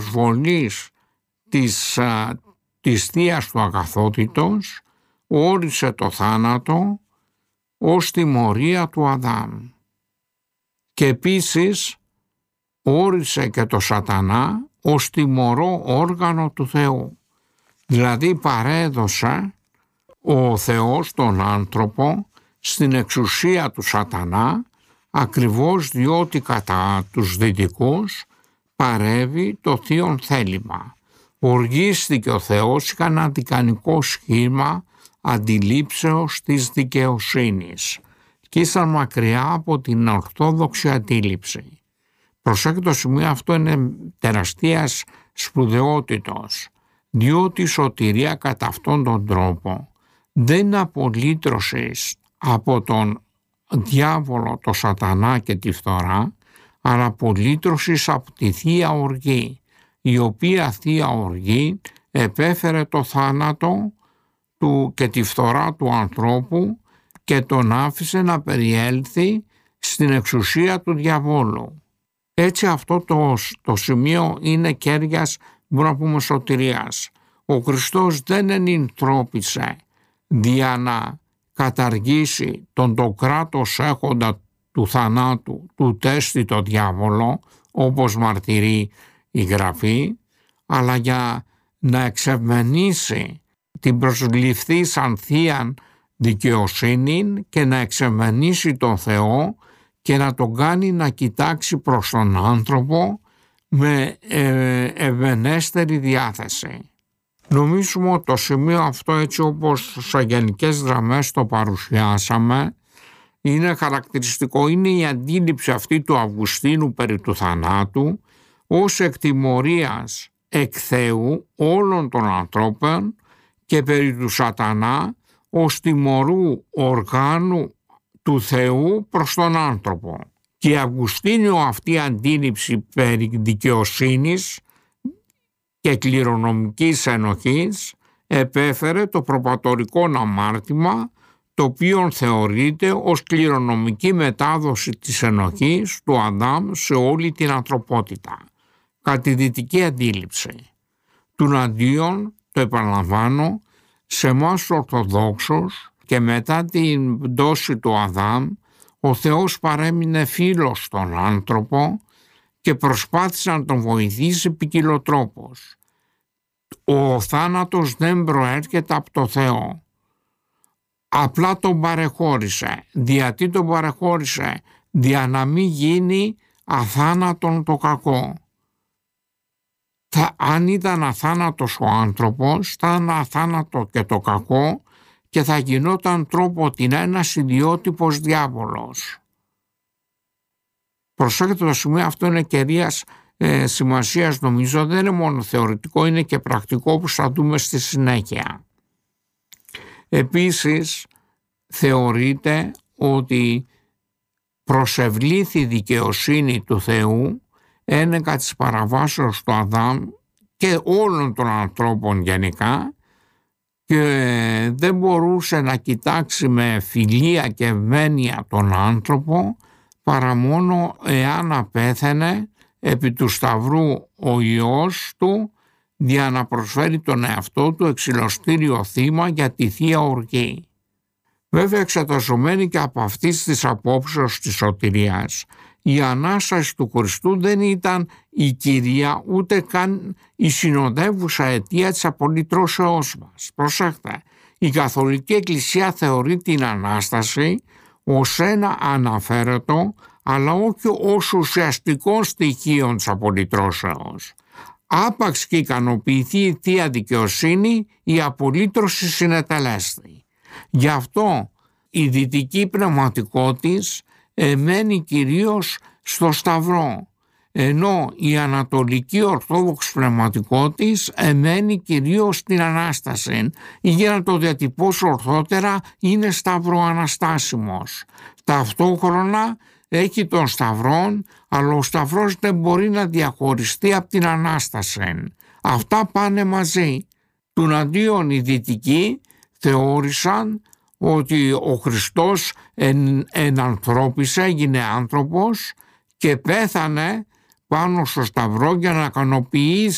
προσβολής της θείας του αγαθότητος όρισε το θάνατο ως τιμωρία του Αδάμ. Και επίσης όρισε και το σατανά ως τιμωρό όργανο του Θεού. Δηλαδή παρέδωσε ο Θεός τον άνθρωπο στην εξουσία του σατανά, ακριβώς διότι κατά τους δυτικούς παρεύει το θείον θέλημα. Οργίστηκε ο Θεός, είχαν αντικανικό σχήμα αντιλήψεως της δικαιοσύνης και ήσαν μακριά από την ορθόδοξη αντίληψη. Προσέξτε, το σημείο αυτό είναι τεραστίας σπουδαιότητος, διότι η σωτηρία κατά αυτόν τον τρόπο δεν είναι απολύτρωσης από τον διάβολο, το σατανά και τη φθορά, αλλά απολύτρωσης από τη Θεία Οργή, η οποία Θεία Οργή επέφερε το θάνατο του και τη φθορά του ανθρώπου και τον άφησε να περιέλθει στην εξουσία του διαβόλου. Έτσι αυτό το σημείο είναι κέρδειας, μπορούμε να πούμε, σωτηρίας. Ο Χριστός δεν ενυνθρώπισε δια να καταργήσει τον το κράτος έχοντα του θανάτου, του τέστη το διάβολο, όπως μαρτυρεί η Γραφή, αλλά για να εξευμενήσει την προσληφθή σαν θείαν δικαιοσύνη και να εξευμενήσει τον Θεό και να τον κάνει να κοιτάξει προς τον άνθρωπο με ευγενέστερη διάθεση. Νομίζουμε ότι το σημείο αυτό, έτσι όπως σε γενικές γραμμές το παρουσιάσαμε, είναι χαρακτηριστικό, είναι η αντίληψη αυτή του Αυγουστίνου περί του θανάτου ως εκτιμωρίας εκ Θεού όλων των ανθρώπων και περί του σατανά ως τιμωρού οργάνου του Θεού προς τον άνθρωπο. Και η Αυγουστίνιο αυτή η αντίληψη περί δικαιοσύνης και κληρονομικής ενοχής επέφερε το προπατορικό αμάρτημα, το οποίο θεωρείται ως κληρονομική μετάδοση της ενοχής του Αδάμ σε όλη την ανθρωπότητα, κατά τη δυτική αντίληψη. Τουναντίον, το επαναλαμβάνω, σε εμάς τους Ορθοδόξους και μετά την πτώση του Αδάμ, ο Θεός παρέμεινε φίλος στον άνθρωπο και προσπάθησε να τον βοηθήσει ποικιλοτρόπως. Ο θάνατος δεν προέρχεται από το Θεό. Απλά τον παρεχώρησε. Γιατί τον παρεχώρησε? Δια να μην γίνει αθάνατον το κακό. Αν ήταν αθάνατος ο άνθρωπος, θα ήταν αθάνατο και το κακό και θα γινόταν τρόπο την ένας ιδιότυπος διάβολος. Προσέξτε, το σημείο αυτό είναι κερίας σημασίας, νομίζω, δεν είναι μόνο θεωρητικό, είναι και πρακτικό, που θα δούμε στη συνέχεια. Επίσης θεωρείται ότι προσευλήθη δικαιοσύνη του Θεού ένεκα της παραβάσεως του Αδάμ και όλων των ανθρώπων γενικά, και δεν μπορούσε να κοιτάξει με φιλία και ευμένεια τον άνθρωπο παρά μόνο εάν απέθαινε επί του σταυρού ο Υιός του, για να προσφέρει τον εαυτό του εξηλωστήριο θύμα για τη Θεία Οργή. Βέβαια, εξεταζομένη και από αυτής της απόψεως της σωτηρίας, η Ανάσταση του Χριστού δεν ήταν η κυρία ούτε καν η συνοδεύουσα αιτία της απολυτρώσεώς μας. Προσέχτε, η Καθολική Εκκλησία θεωρεί την Ανάσταση ως ένα αναφέρετο, αλλά όχι ως ουσιαστικό στοιχείο της απολυτρώσεως. Άπαξ και ικανοποιηθεί η Θεία Δικαιοσύνη, η απολύτρωση συνετελέστη. Γι' αυτό η δυτική πνευματικότης εμένει κυρίως στο Σταυρό, ενώ η Ανατολική Ορθόδοξη πνευματικότης εμένει κυρίως στην Ανάσταση, ή για να το διατυπώσω ορθότερα, είναι σταυροαναστάσιμος. Ταυτόχρονα έχει τον Σταυρόν, αλλά ο Σταυρός δεν μπορεί να διαχωριστεί από την Ανάσταση. Αυτά πάνε μαζί. Τουναντίον οι δυτικοί θεώρησαν ότι ο Χριστός ενανθρώπισε, έγινε άνθρωπος και πέθανε πάνω στο Σταυρό για να ικανοποιήσει